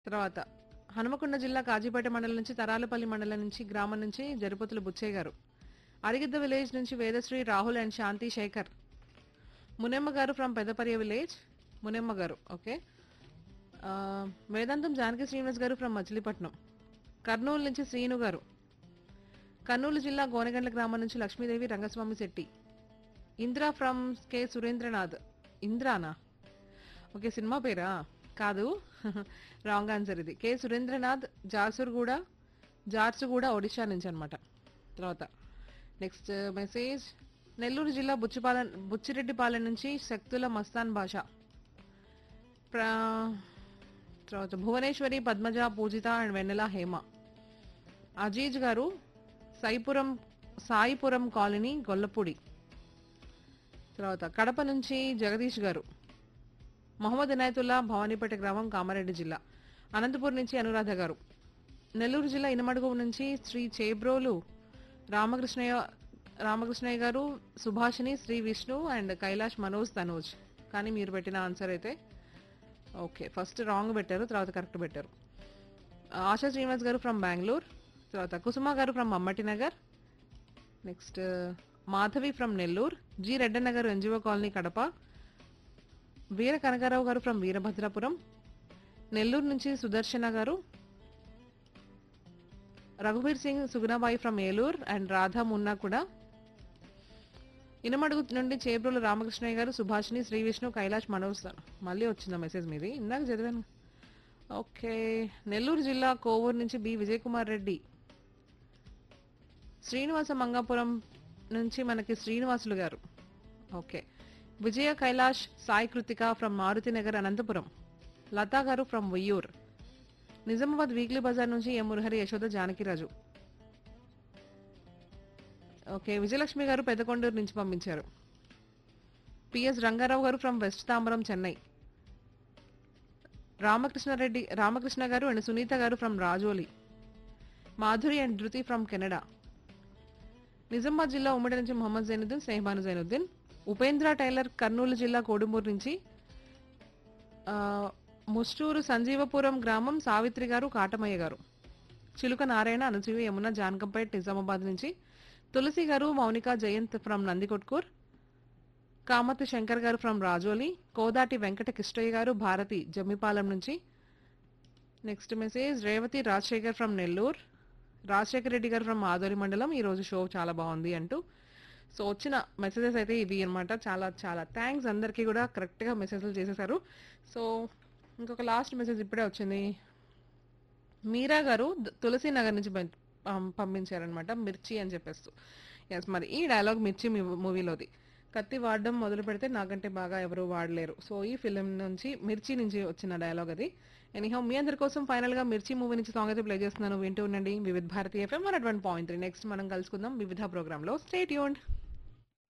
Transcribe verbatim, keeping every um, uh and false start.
తర్వాత హనుమకొండ జిల్లా కాజీపేట మండలం నుంచి తరాలపల్లి మండలం నుంచి గ్రామం నుంచి జరుపతుల బుచ్చయ్య గారు. అరిగిద్ద విలేజ్ నుంచి వేదశ్రీ రాహుల్ అండ్ శాంతి శేఖర్. మునెమ్మ గారు ఫ్రమ్ పెద్దపర్య విలేజ్. మునెమ్మ గారు ఓకే. ఆ, వేదాంతం జానకి శ్రీనివాస్ గారు ఫ్రమ్ మచిలీపట్నం. కర్నూలు నుంచి శ్రీను గారు. కర్నూలు జిల్లా గోనగండ్ల గ్రామం నుంచి Lakshmidevi Rangaswamy Shetty. Indra from K Surendranath. ఇంద్రానా okay cinema పేరా కాదు. రాంగ్ ఆన్సర్ ఇది. కె సురేంద్రనాథ్ జార్సుగూడ జార్సుగూడ ఒడిషా నుంచి అనమాట. తర్వాత నెక్స్ట్ మెసేజ్ నెల్లూరు జిల్లా బుచ్చిపాలెం బుచ్చిరెడ్డిపాలెం నుంచి శక్తుల మస్తాన్ భాష. ప్ర- తర్వాత భువనేశ్వరి పద్మజ పూజిత అండ్ వెన్నెల హేమ. అజీజ్ గారు సాయిపురం సాయిపురం కాలనీ గొల్లపూడి. తర్వాత కడప నుంచి జగదీష్ గారు. మొహమ్మద్ ఇనాయతుల్లా భవానీపేట గ్రామం కామారెడ్డి జిల్లా. అనంతపూర్ నుంచి అనురాధ గారు. నెల్లూరు జిల్లా ఇనమడుగు నుంచి శ్రీ చేబ్రోలు రామకృష్ణయ్య రామకృష్ణయ్య గారు సుభాషిణి శ్రీ విష్ణు అండ్ కైలాష్ మనోజ్ తనోజ్. కానీ మీరు పెట్టిన ఆన్సర్ అయితే ఓకే ఫస్ట్ రాంగ్ పెట్టారు, తర్వాత కరెక్ట్ పెట్టారు. ఆశా శ్రీనివాస్ గారు ఫ్రమ్ బెంగళూరు. తర్వాత కుసుమ గారు from Mammati Nagar. Next Madhavi from Nellore. G Reddanna గారు ఎన్జిఓ కాలనీ కడప. వీర కనకారావు గారు ఫ్రమ్ వీరభద్రాపురం. నెల్లూరు నుంచి సుదర్శన గారు. రఘువీర్ సింగ్ సుగుణాబాయి ఫ్రమ్ ఏలూరు అండ్ రాధా మున్నా కూడా. ఇనమడుగు నుండి చేబ్రోలు రామకృష్ణయ్య గారు సుభాషిణి శ్రీ విష్ణు కైలాష్ మనోజ్. మళ్ళీ వచ్చిందా మెసేజ్ మీది? ఇందాక చదివాను. ఓకే నెల్లూరు జిల్లా కోవూరు నుంచి బి విజయ్ కుమార్ రెడ్డి. శ్రీనివాస మంగాపురం నుంచి మనకి శ్రీనివాసులు గారు. Okay Vijaya Kailash Sai Krittika from Maruti Nagar Anantapuram. Lata గారు ఫ్రమ్ ఉయ్యూర్. నిజామాబాద్ వీక్లీ బజార్ నుంచి ఎం మురహరి యశోద జానకిరాజు. ఓకే విజయలక్ష్మి గారు పెద్దకొండూరు నుంచి పంపించారు. పిఎస్ రంగారావు గారు ఫ్రమ్ వెస్ట్ తాంబరం చెన్నై. రామకృష్ణారెడ్డి రామకృష్ణ గారు అండ్ సునీత గారు ఫ్రమ్ రాజోలి. మాధురి అండ్ ధృతి ఫ్రమ్ కెనడా. నిజామాబాద్ జిల్లా ఉమ్మడి నుంచి మొహమ్మద్ జైనుద్దీన్ సెహబాను జైనుద్దీన్. ఉపేంద్ర టైలర్ కర్నూలు జిల్లా కోడుమూరు నుంచి. ఆ, ముస్టూరు సంజీవపురం గ్రామం సావిత్రి గారు కాటమయ్య గారు. చిలుక నారాయణ అనసూయ యమున జానకంపేట్ నిజామాబాద్ నుంచి. తులసి గారు మౌనిక జయంత్ ఫ్రమ్ నందికొట్కూర్. కామతి శంకర్ గారు ఫ్రమ్ రాజోలి. కోదాటి వెంకట కిష్టయ్య గారు భారతి జమ్మిపాలెం నుంచి. Next message Revathi Rajasekhar from Nellore. Rajasekhar Reddy గారు ఫ్రమ్ ఆదోరి మండలం. ఈ రోజు షో చాలా బాగుంది అంటూ. సో వచ్చిన మెసేజెస్ అయితే ఇవి అనమాట. చాలా చాలా థ్యాంక్స్ అందరికీ కూడా కరెక్ట్గా మెసేజ్లు చేసేసారు. సో ఇంకొక లాస్ట్ మెసేజ్ ఇప్పుడే వచ్చింది. మీరా గారు ద- తులసి నగర్ నుంచి పం- పం- పంపించారనమాట మిర్చి అని చెప్పేస్తూ. ఎస్ మరి ఈ డైలాగ్ మిర్చి మూవీలోది. కత్తి వాడడం మొదలు పెడితే నాకంటే బాగా ఎవరు వాడలేరు. సో ఈ ఫిలిం నుంచి మిర్చి నుంచి వచ్చిన డైలాగ్ అది. ఎనీహౌ మీ అందరి కోసం ఫైనల్ గా మిర్చి మూవీ నుంచి సాంగ్ అయితే ప్లే చేస్తున్నాను. వింటూ ఉండండి వివిధ భారతీయ FM one point three. Next మనం కలుసుకుందాం వివిధ ప్రోగ్రామ్ లో. Stay tuned.